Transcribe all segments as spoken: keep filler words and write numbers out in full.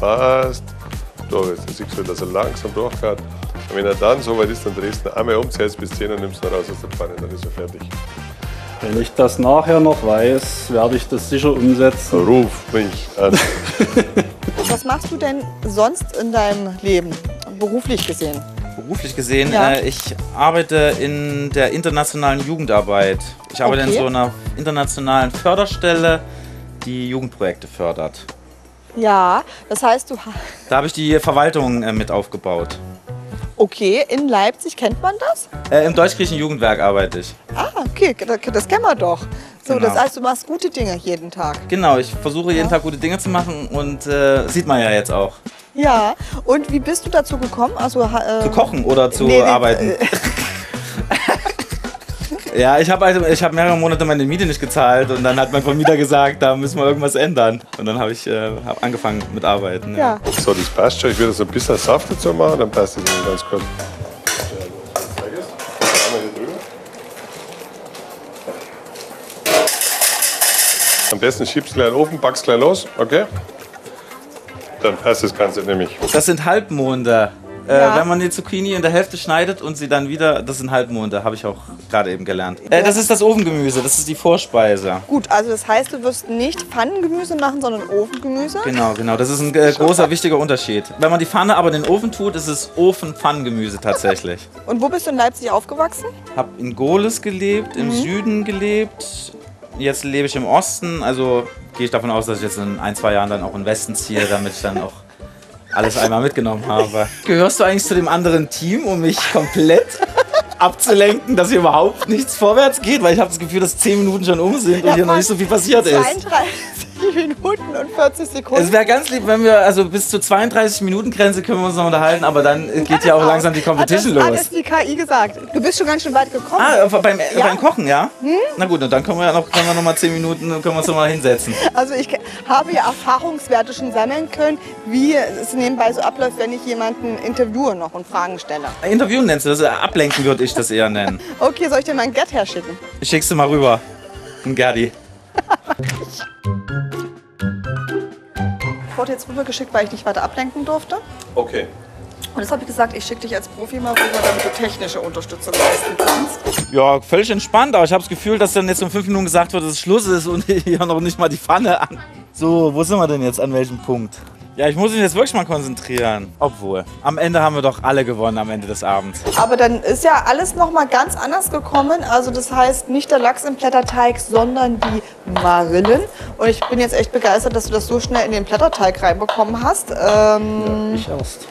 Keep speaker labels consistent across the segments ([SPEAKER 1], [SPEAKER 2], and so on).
[SPEAKER 1] fast durch ist. Dann siehst du, dass er langsam durchgeht. Und wenn er dann so weit ist, dann drehst du ihn einmal um, zählst bis zehn und nimmst ihn raus aus der Pfanne, dann ist er fertig.
[SPEAKER 2] Wenn ich das nachher noch weiß, werde ich das sicher umsetzen.
[SPEAKER 1] Ruf mich an.
[SPEAKER 3] Was machst du denn sonst in deinem Leben, beruflich gesehen?
[SPEAKER 4] Beruflich gesehen,
[SPEAKER 3] Ja.
[SPEAKER 4] äh, ich arbeite in der internationalen Jugendarbeit. Ich arbeite
[SPEAKER 3] Okay.
[SPEAKER 4] in so einer internationalen Förderstelle, die Jugendprojekte fördert.
[SPEAKER 3] Ja, das heißt, du... ha-
[SPEAKER 4] Da habe ich die Verwaltung äh, mit aufgebaut.
[SPEAKER 3] Okay, in Leipzig kennt man das?
[SPEAKER 4] Äh, Im Deutsch-Griechischen Jugendwerk arbeite ich.
[SPEAKER 3] Ah, okay, das, das kennen wir doch. So,
[SPEAKER 4] Genau.
[SPEAKER 3] das heißt, du machst gute Dinge jeden Tag.
[SPEAKER 4] Genau, ich versuche jeden Tag gute Dinge zu machen und äh, sieht man ja jetzt auch.
[SPEAKER 3] Ja, und wie bist du dazu gekommen? Also, ha- äh,
[SPEAKER 4] Zu kochen oder zu
[SPEAKER 3] nee, nee,
[SPEAKER 4] arbeiten?
[SPEAKER 3] äh,
[SPEAKER 4] Ja, ich habe also, ich hab mehrere Monate meine Miete nicht gezahlt und dann hat mein Vermieter gesagt, da müssen wir irgendwas ändern. Und dann habe ich äh, hab angefangen mit Arbeiten.
[SPEAKER 3] Ja.
[SPEAKER 1] So, das passt schon. Ich würde so ein bisschen Saft dazu machen, dann passt das nämlich ganz gut. Am besten schiebst du gleich in den Ofen, backst gleich los, okay? Dann passt das Ganze nämlich.
[SPEAKER 4] Das sind Halbmonde. Äh,
[SPEAKER 3] Ja.
[SPEAKER 4] Wenn man die Zucchini in der Hälfte schneidet und sie dann wieder, das sind Halbmonde, habe ich auch gerade eben gelernt. Äh, das ist das Ofengemüse, das ist die Vorspeise.
[SPEAKER 3] Gut, also das heißt, du wirst nicht Pfannengemüse machen, sondern Ofengemüse.
[SPEAKER 4] Genau, genau, das ist ein äh, großer, wichtiger Unterschied. Wenn man die Pfanne aber in den Ofen tut, ist es Ofen-Pfannengemüse tatsächlich.
[SPEAKER 3] Und wo bist du in Leipzig aufgewachsen?
[SPEAKER 4] Hab in Gohlis gelebt, im Süden gelebt. Jetzt lebe ich im Osten, also gehe ich davon aus, dass ich jetzt in ein, zwei Jahren dann auch in den Westen ziehe, damit ich dann auch alles einmal mitgenommen habe. Gehörst du eigentlich zu dem anderen Team, um mich komplett abzulenken, dass hier überhaupt nichts vorwärts geht? Weil ich habe das Gefühl, dass zehn Minuten schon um sind und hier noch nicht so viel passiert ist.
[SPEAKER 3] zweiunddreißig Minuten und vierzig Sekunden.
[SPEAKER 4] Es wäre ganz lieb, wenn wir, also bis zur zweiunddreißig Minuten Grenze können wir uns noch unterhalten, aber dann geht ja auch langsam die Competition
[SPEAKER 3] Hat das,
[SPEAKER 4] los.
[SPEAKER 3] Hat es die K I gesagt. Du bist schon ganz schön weit gekommen.
[SPEAKER 4] Ah, beim,
[SPEAKER 3] Ja.
[SPEAKER 4] beim Kochen, ja? Na gut, und dann können wir ja noch, können wir noch mal zehn Minuten, können wir uns noch mal hinsetzen.
[SPEAKER 3] Also ich ke- habe ja Erfahrungswerte schon sammeln können, wie es nebenbei so abläuft, wenn ich jemanden interviewe noch und Fragen stelle.
[SPEAKER 4] Interviewen nennst du das? Ablenken würde ich das eher nennen.
[SPEAKER 3] Okay, soll ich dir mal ein Gerd herschicken?
[SPEAKER 4] Ich schick's dir mal rüber. Ein Gerdi.
[SPEAKER 3] Ich wurde jetzt rübergeschickt, weil ich dich weiter ablenken durfte.
[SPEAKER 1] Okay.
[SPEAKER 3] Und jetzt habe ich gesagt, ich schicke dich als Profi mal rüber, damit du technische Unterstützung leisten kannst.
[SPEAKER 4] Ja, völlig entspannt, aber ich habe das Gefühl, dass dann jetzt um fünf Minuten gesagt wird, dass es Schluss ist und hier noch nicht mal die Pfanne an. So, wo sind wir denn jetzt? An welchem Punkt? Ja, ich muss mich jetzt wirklich mal konzentrieren. Obwohl, am Ende haben wir doch alle gewonnen am Ende des Abends.
[SPEAKER 3] Aber dann ist ja alles noch mal ganz anders gekommen. Also das heißt nicht der Lachs im Blätterteig, sondern die Marillen. Und ich bin jetzt echt begeistert, dass du das so schnell in den Blätterteig reinbekommen hast. Ähm,
[SPEAKER 2] Ich erst.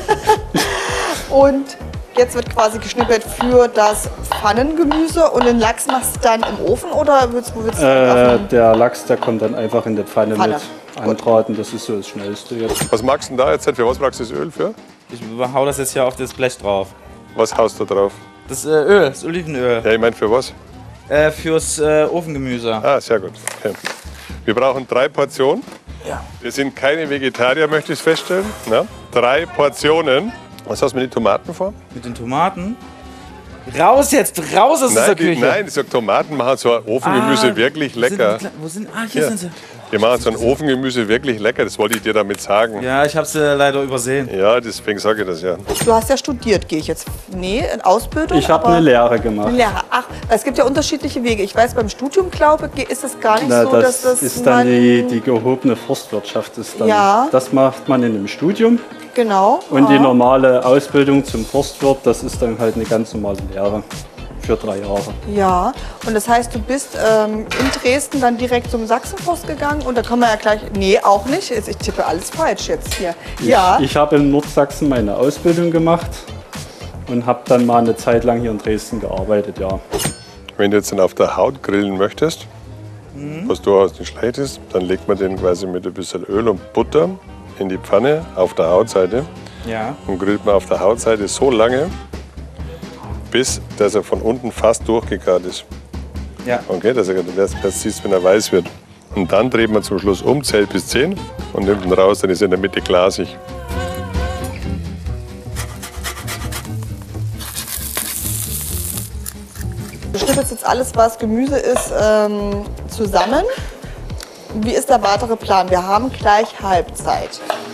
[SPEAKER 3] Und jetzt wird quasi geschnippelt für das Pfannengemüse. Und den Lachs machst du dann im Ofen oder willst, wo willst du
[SPEAKER 2] Äh,
[SPEAKER 3] den
[SPEAKER 2] der Lachs, der kommt dann einfach in die Pfanne,
[SPEAKER 3] Pfanne.
[SPEAKER 2] mit anbraten. Das ist so das Schnellste jetzt.
[SPEAKER 1] Was magst du denn da jetzt? Für was brauchst du das Öl für?
[SPEAKER 4] Ich hau das jetzt hier auf das Blech drauf.
[SPEAKER 1] Was haust du drauf?
[SPEAKER 4] Das äh, Öl, das Olivenöl.
[SPEAKER 1] Ja, ich meine für was?
[SPEAKER 4] Äh, fürs äh, Ofengemüse.
[SPEAKER 1] Ah, sehr gut. Okay. Wir brauchen drei Portionen.
[SPEAKER 4] Ja.
[SPEAKER 1] Wir sind keine Vegetarier, möchte ich feststellen. Na? Drei Portionen. Was hast du mit den Tomaten vor?
[SPEAKER 4] Mit den Tomaten. Raus jetzt, raus aus dieser
[SPEAKER 1] Nein, die,
[SPEAKER 4] Küche.
[SPEAKER 1] nein, ich sag, Tomaten machen so ein Ofengemüse
[SPEAKER 4] Ah,
[SPEAKER 1] wirklich
[SPEAKER 4] wo sind
[SPEAKER 1] lecker.
[SPEAKER 4] die Kle- Wo sind, ah, hier
[SPEAKER 1] Ja.
[SPEAKER 4] sind sie.
[SPEAKER 1] Wir machen so ein Ofengemüse wirklich lecker, das wollte ich dir damit sagen.
[SPEAKER 4] Ja, ich habe sie äh, leider übersehen.
[SPEAKER 1] Ja, deswegen sage ich das ja.
[SPEAKER 3] Du hast ja studiert, gehe ich jetzt. Nee, in Ausbildung.
[SPEAKER 2] Ich habe
[SPEAKER 3] aber-
[SPEAKER 2] eine Lehre gemacht.
[SPEAKER 3] Lehre. Ach, es gibt ja unterschiedliche Wege. Ich weiß, beim Studium, glaube ich, ist es gar nicht
[SPEAKER 2] Na,
[SPEAKER 3] so,
[SPEAKER 2] das,
[SPEAKER 3] dass das
[SPEAKER 2] ist dann
[SPEAKER 3] man,
[SPEAKER 2] die, die gehobene Forstwirtschaft. Ist dann,
[SPEAKER 3] Ja.
[SPEAKER 2] Das macht man in einem Studium.
[SPEAKER 3] Genau.
[SPEAKER 2] Und die
[SPEAKER 3] Ah.
[SPEAKER 2] normale Ausbildung zum Forstwirt, das ist dann halt eine ganz normale Lehre für drei Jahre.
[SPEAKER 3] Ja, und das heißt, du bist ähm, in Dresden dann direkt zum Sachsenforst gegangen und da kommen wir ja gleich. Nee, auch nicht. Ich tippe alles falsch jetzt hier. Ja.
[SPEAKER 2] Ich, ich habe in Nordsachsen meine Ausbildung gemacht und habe dann mal eine Zeit lang hier in Dresden gearbeitet, ja.
[SPEAKER 1] Wenn du jetzt dann auf der Haut grillen möchtest, was durchaus nicht schlecht ist, dann legt man den quasi mit ein bisschen Öl und Butter in die Pfanne auf der Hautseite
[SPEAKER 4] Ja.
[SPEAKER 1] und grillt man auf der Hautseite so lange, bis dass er von unten fast durchgegart ist.
[SPEAKER 4] Ja.
[SPEAKER 1] Okay, dass er das, das siehst, wenn er weiß wird. Und dann dreht man zum Schluss um, zählt bis zehn und nimmt ihn raus, dann ist er in der Mitte glasig.
[SPEAKER 3] Du schnippelst jetzt alles, was Gemüse ist, ähm, zusammen. Wie ist der weitere Plan? Wir haben gleich Halbzeit.